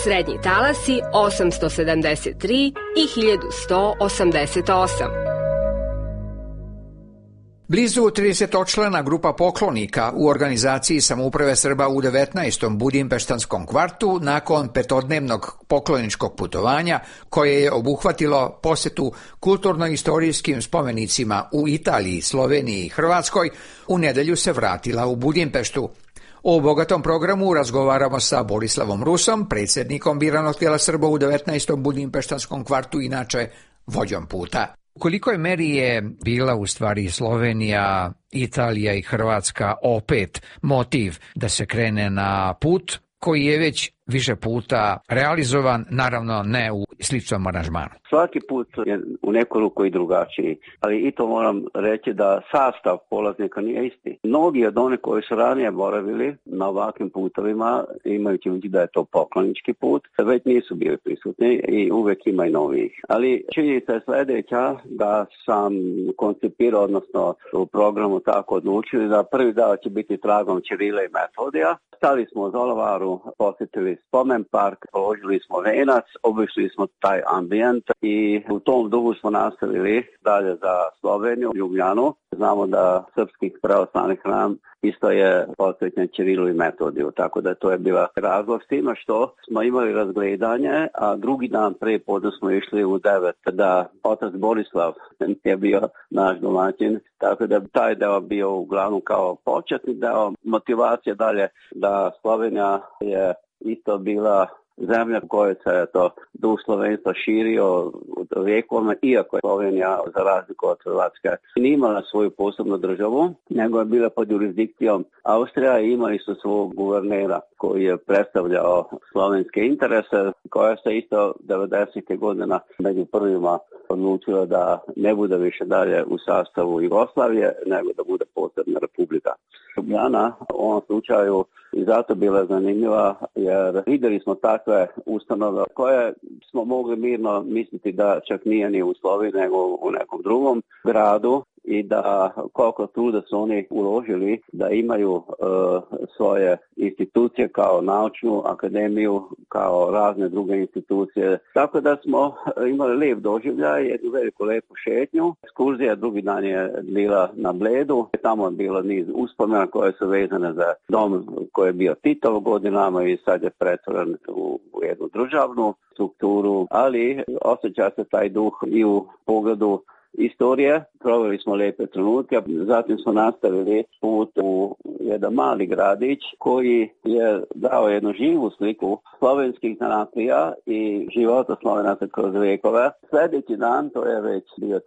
srednji talasi 873 i 1188. Blizu 30-člana grupa poklonika u organizaciji samouprave Srba u 19. budimpeštanskom kvartu nakon petodnevnog pokloničkog putovanja koje je obuhvatilo posetu kulturno-istorijskim spomenicima u Italiji, Sloveniji i Hrvatskoj, u nedelju se vratila u Budimpeštu. O bogatom programu razgovaramo sa Borislavom Rusom, predsjednikom biranog tijela Srba u 19. budimpeštanskom kvartu, inače vođom puta. U kolikoj meri je bila u stvari Slovenija, Italija i Hrvatska opet motiv da se krene na put koji je već više puta realizovan, naravno ne u sličnom aranžmanu? Svaki put je u neku ruku i drugačiji, ali i to moram reći da sastav polaznika nije isti. Mnogi od onih koji su ranije boravili na ovakvim putovima, imajući u vidu da je to poklonički put, već nisu bili prisutni i uvek ima i novih. Ali činjenica je sljedeća da sam koncipirao, odnosno u programu tako odlučili da prvi dan će biti tragom Ćirila i Metodija. Stali smo u Zolovaru, posjetili spomen park, položili smo venac, obišli smo taj ambijent i u tom duhu smo nastavili dalje za Sloveniju, Ljubljanu. Znamo da srpski pravoslavni hram isto je posvećen Ćirilu i Metodiju, tako da to je bila razlog s time što smo imali razgledanje, a drugi dan prije podne smo išli u 9 da otac Borislav je bio naš domaćin, tako da taj deo bio uglavnom kao početni deo, motivacija dalje da Slovenija je isto bila zemlja u kojoj se to duh slovenstva širio vjekovima, iako je Slovenija, za razliku od Hrvatske, nije imala svoju posebnu državu, nego je bila pod jurisdikcijom Austrija i imali su svog guvernera koji je predstavljao slovenske interese, koja se isto 90. godina među prvima odlučila da ne bude više dalje u sastavu Jugoslavije, nego da bude posebna republika. Ljubljana u ovom slučaju i zato bila zanimljiva jer vidjeli smo takve ustanove koje smo mogli mirno misliti da čak nije ni u Sloveniji nego u nekom drugom gradu i da koliko truda su oni uložili da imaju svoje institucije kao naučnu akademiju, kao razne druge institucije. Tako da smo imali lijep doživljaj, jednu veliku lepu šetnju. Ekskurzija drugi dan je bila na Bledu. Tamo je bilo niz uspomena koje su vezane za dom koji je bio Titov godinama i sad je pretvoren u jednu državnu strukturu, ali osjeća se taj duh i u pogledu istorije. Proveli smo lijepe trenutke, zatim smo nastavili put u jedan mali gradić koji je dao jednu živu sliku slovenskih zanatlija i života Slovenaca kroz vekove. Sljedeći dan, to je već bio